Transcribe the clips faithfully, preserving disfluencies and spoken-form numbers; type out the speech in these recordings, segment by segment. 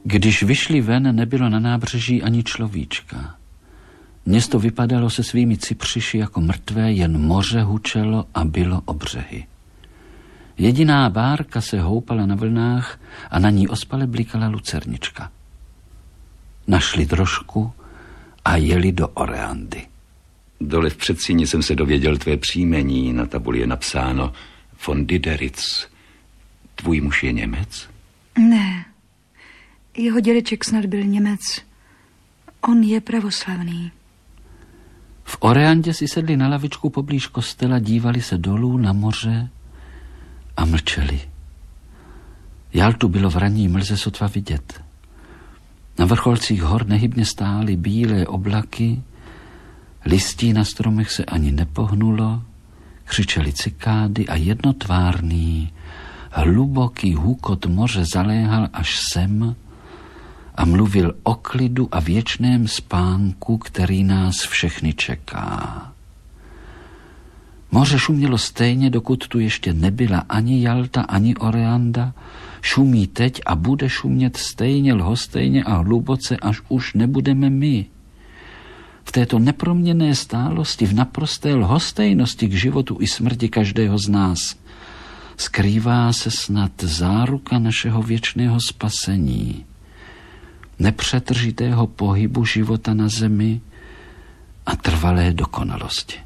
Když vyšli ven, nebylo na nábřeží ani človíčka. Město vypadalo se svými cypřiši jako mrtvé, jen moře hučelo a bylo o břehy. Jediná bárka se houpala na vlnách a na ní ospale blikala lucernička. Našli drožku a jeli do Oreandy. Dole v předsíni jsem se dověděl tvé příjmení. Na tabuli je napsáno von Dideritz. Tvůj muž je Němec? Ne. Jeho dědeček snad byl Němec. On je pravoslavný. V Oreandě si sedli na lavičku poblíž kostela, dívali se dolů na moře a mlčeli. Jaltu bylo v ranní mlze sotva vidět. Na vrcholcích hor nehybně stály bílé oblaky, listí na stromech se ani nepohnulo, křičely cikády a jednotvárný, hluboký hukot moře zaléhal až sem a mluvil o klidu a věčném spánku, který nás všechny čeká. Moře šumělo stejně, dokud tu ještě nebyla ani Jalta, ani Oreanda. Šumí teď a bude šumět stejně lhostejně a hluboce, až už nebudeme my. V této neproměnné stálosti, v naprosté lhostejnosti k životu i smrti každého z nás skrývá se snad záruka našeho věčného spasení, nepřetržitého pohybu života na zemi a trvalé dokonalosti.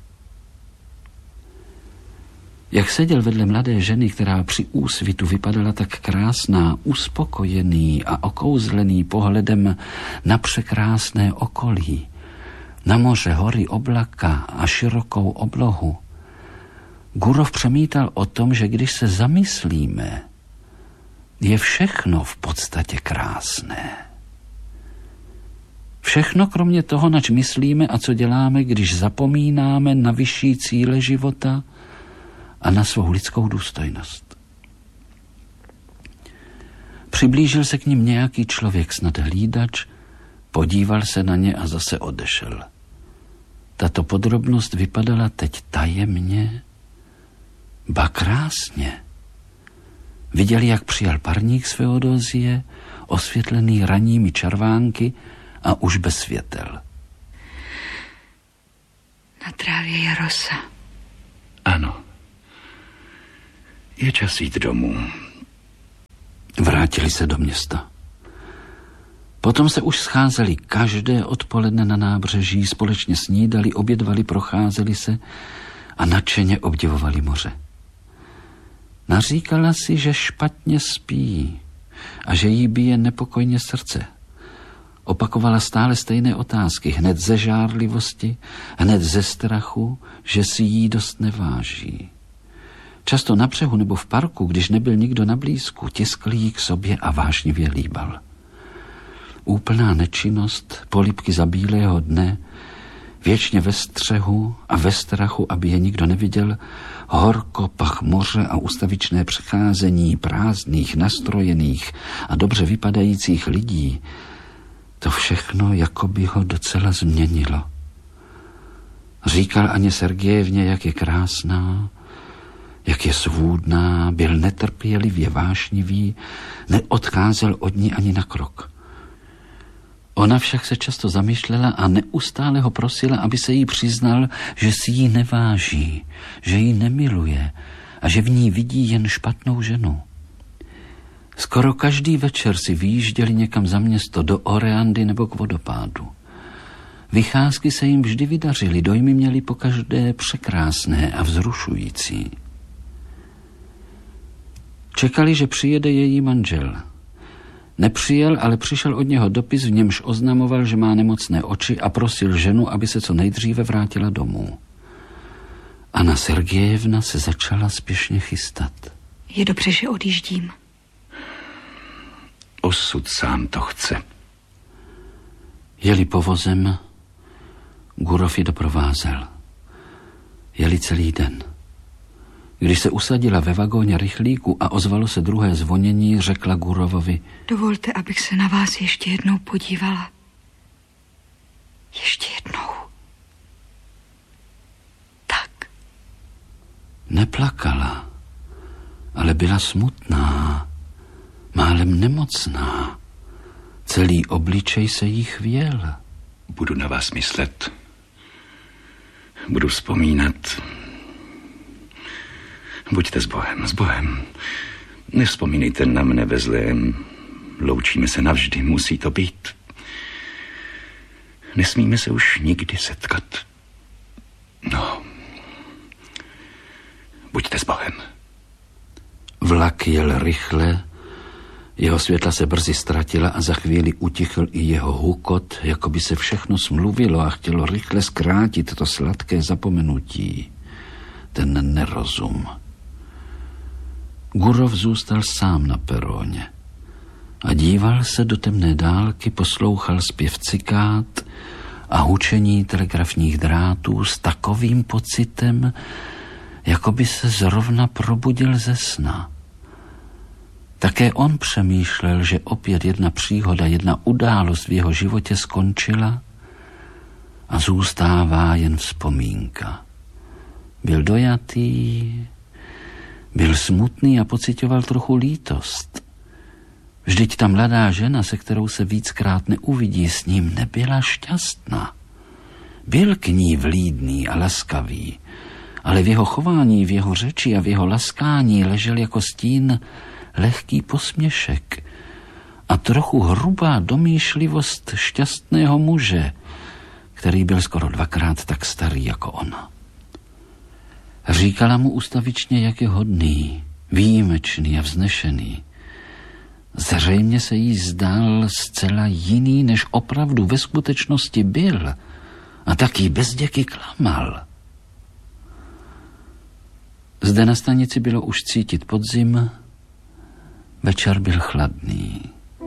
Jak seděl vedle mladé ženy, která při úsvitu vypadala tak krásná, uspokojený a okouzlený pohledem na překrásné okolí, na moře, hory, oblaka a širokou oblohu, Gurov přemítal o tom, že když se zamyslíme, je všechno v podstatě krásné. Všechno kromě toho, nač myslíme a co děláme, když zapomínáme na vyšší cíle života a na svou lidskou důstojnost. Přiblížil se k nim nějaký člověk, snad hlídač, podíval se na ně a zase odešel. Tato podrobnost vypadala teď tajemně, ba krásně. Viděli, jak přijal parník z Feodosie, osvětlený ranními červánky a už bez světel. Na trávě je rosa. Ano. Je čas jít domů. Vrátili se do města. Potom se už scházeli každé odpoledne na nábřeží, společně snídali, obědvali, procházeli se a nadšeně obdivovali moře. Naříkala si, že špatně spí a že jí bije nepokojně srdce. Opakovala stále stejné otázky, hned ze žárlivosti, hned ze strachu, že si jí dost neváží. Často na břehu nebo v parku, když nebyl nikdo na blízku, tiskl jí k sobě a vášnivě líbal. Úplná nečinnost, polibky za bílého dne, věčně ve střehu a ve strachu, aby je nikdo neviděl, horko, pach moře a ustavičné přecházení prázdných, nastrojených a dobře vypadajících lidí, to všechno jako by ho docela změnilo. Říkal Aně Sergejevně, jak je krásná, jak je svůdná, byl netrpělivě vášnivý, neodcházel od ní ani na krok. Ona však se často zamýšlela a neustále ho prosila, aby se jí přiznal, že si jí neváží, že ji nemiluje a že v ní vidí jen špatnou ženu. Skoro každý večer si vyjížděli někam za město, do Oreandy nebo k vodopádu. Vycházky se jim vždy vydařily, dojmy měli pokaždé překrásné a vzrušující. Čekali, že přijede její manžel. Nepřijel, ale přišel od něho dopis, v němž oznamoval, že má nemocné oči a prosil ženu, aby se co nejdříve vrátila domů. Anna Sergejevna se začala spěšně chystat. Je dobře, že odjíždím. Osud sám to chce. Jeli povozem, Gurov ji doprovázel. Jeli celý den. Když se usadila ve vagóně rychlíku a ozvalo se druhé zvonění, řekla Gurovovi: Dovolte, abych se na vás ještě jednou podívala. Ještě jednou. Tak. Neplakala, ale byla smutná, málem nemocná. Celý obličej se jí chvěl. Budu na vás myslet. Budu vzpomínat. Buďte s Bohem, s Bohem. Nevzpomínejte na mne ve zlém. Loučíme se navždy, musí to být. Nesmíme se už nikdy setkat. No. Buďte s Bohem. Vlak jel rychle, jeho světla se brzy ztratila a za chvíli utichl i jeho hukot, jako by se všechno smluvilo a chtělo rychle zkrátit to sladké zapomenutí, ten nerozum. Gurov zůstal sám na peróně a díval se do temné dálky, poslouchal zpěv cikát a hučení telegrafních drátů s takovým pocitem, jako by se zrovna probudil ze sna. Také on přemýšlel, že opět jedna příhoda, jedna událost v jeho životě skončila a zůstává jen vzpomínka. Byl dojatý, byl smutný a pocitoval trochu lítost. Vždyť ta mladá žena, se kterou se víckrát neuvidí, s ním nebyla šťastná. Byl k ní vlídný a laskavý, ale v jeho chování, v jeho řeči a v jeho laskání ležel jako stín lehký posměšek a trochu hrubá domýšlivost šťastného muže, který byl skoro dvakrát tak starý jako ona. Říkala mu ustavičně, jak je hodný, výjimečný a vznešený. Zřejmě se jí zdál zcela jiný, než opravdu ve skutečnosti byl, a taky bezděky klamal. Zde na stanici bylo už cítit podzim, večer byl chladný.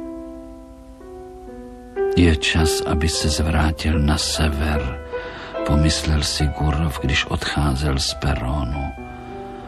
Je čas, aby se zvrátil na sever, pomyslel si Gurov, když odcházel z peronu.